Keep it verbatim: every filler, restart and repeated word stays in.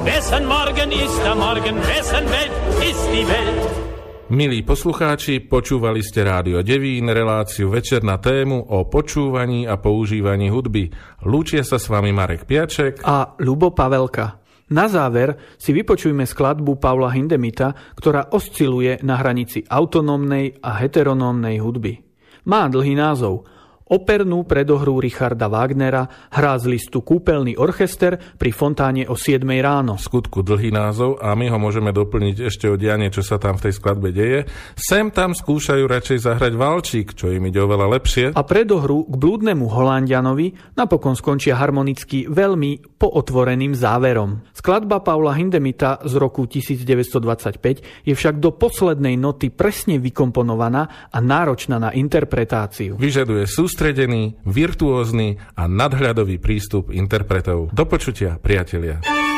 Wessen Morgen ist der Morgen, wessen Welt ist die Welt. Milí poslucháči, počúvali ste Rádio Devín, reláciu Večer na tému o počúvaní a používaní hudby. Lúčia sa s vami Marek Piaček a Ľubo Pavelka. Na záver si vypočujme skladbu Paula Hindemitha, ktorá osciluje na hranici autonómnej a heteronómnej hudby. Má dlhý názov. Opernú predohru Richarda Wagnera hrá z listu Kúpeľný orchester pri fontáne o siedmej ráno. V skutku dlhý názov a my ho môžeme doplniť ešte o dianie, čo sa tam v tej skladbe deje. Sem tam skúšajú radšej zahrať valčík, čo im ide oveľa lepšie. A predohru k blúdnemu Holandianovi napokon skončia harmonicky veľmi pootvoreným záverom. Skladba Paula Hindemitha z roku devätnásťstodvadsaťpäť je však do poslednej noty presne vykomponovaná a náročná na interpretáciu. Vyžaduje sústredený, virtuózny a nadhľadový prístup interpretov. Do počutia, priatelia.